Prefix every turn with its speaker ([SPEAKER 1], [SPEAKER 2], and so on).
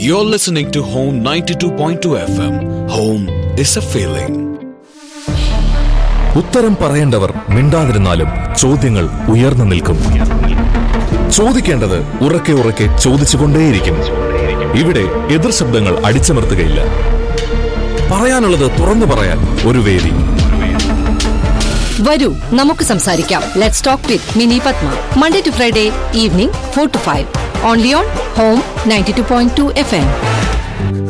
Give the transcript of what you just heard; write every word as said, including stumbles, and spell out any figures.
[SPEAKER 1] You're listening to Home ninety-two point two F M. Home is a feeling.
[SPEAKER 2] ഉത്തരം പറയേണ്ടവർ മിണ്ടാതിരുന്നാലും ചോദ്യങ്ങൾ ഉയർന്നു നിൽക്കും. ചോദിക്കേണ്ടത് ഉറക്കെ ഉറക്കെ ചോദിച്ചുകൊണ്ടേയിരിക്കും. ഇവിടെ എതിർ ശബ്ദങ്ങൾ അടിച്ചമർത്തുകയില്ല. പറയാനുള്ളത് തുറന്നു പറയാൻ ഒരു വേദി.
[SPEAKER 3] വരൂ, നമുക്ക് സംസാരിക്കാം. Let's talk with mini Padma. Monday to Friday evening four to five. Only on home ninety two point two F M.